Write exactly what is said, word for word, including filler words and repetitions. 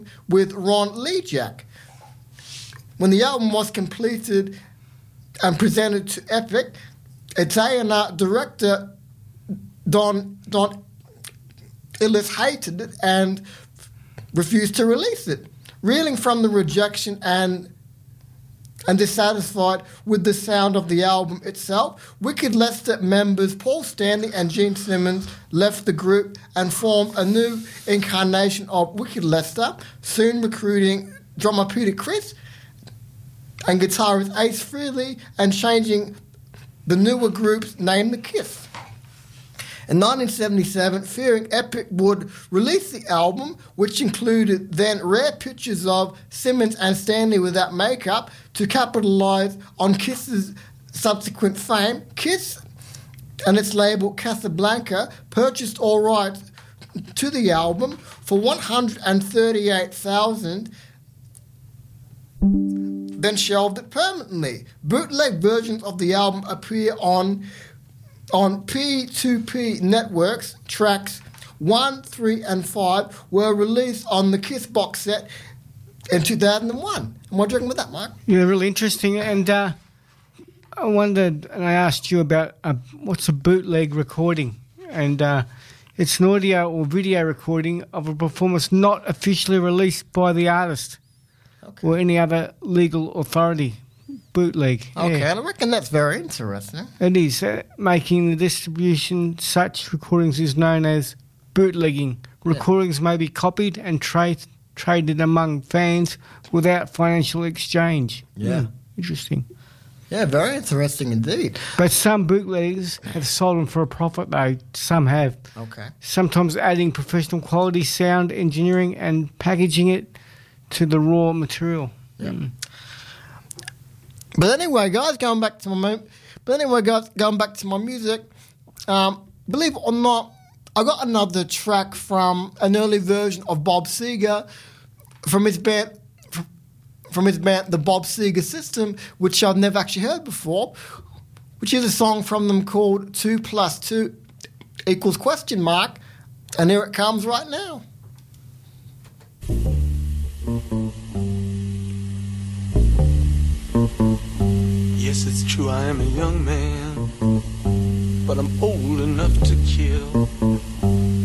with Ron Lejack. When the album was completed and presented to Epic, its A and R director Don Don Ellis hated it and refused to release it. Reeling from the rejection and and dissatisfied with the sound of the album itself, Wicked Lester members Paul Stanley and Gene Simmons left the group and formed a new incarnation of Wicked Lester, soon recruiting drummer Peter Criss and guitarist Ace Frehley and changing the newer group's name to Kiss. In nineteen seventy-seven, fearing Epic would release the album, which included then rare pictures of Simmons and Stanley without makeup, to capitalise on Kiss's subsequent fame, Kiss and its label Casablanca purchased all rights to the album for one hundred thirty-eight thousand dollars, then shelved it permanently. Bootleg versions of the album appear on on P two P networks. Tracks one, three and five were released on the Kiss box set in two thousand one. And what do you reckon with that, Mike? Yeah, really interesting. And uh, I wondered, and I asked you about uh, what's a bootleg recording? And uh, it's an audio or video recording of a performance not officially released by the artist. Okay. Or any other legal authority. Bootleg. Okay, yeah. I reckon that's very interesting. It is. Uh, making the distribution such recordings is known as bootlegging. Recordings yeah. may be copied and trade, traded among fans without financial exchange. Yeah. Mm, interesting. Yeah, very interesting indeed. But some bootleggers have sold them for a profit, though. Some have. Okay. Sometimes adding professional quality sound engineering and packaging it to the raw material. Yeah. Mm. But anyway, guys, going back to my but anyway, guys, going back to my music. Um, believe it or not, I got another track from an early version of Bob Seger from his band, from his band, the Bob Seger System, which I've never actually heard before, which is a song from them called Two Plus Two Equals Question Mark, and here it comes right now. Yes, it's true, I am a young man, but I'm old enough to kill.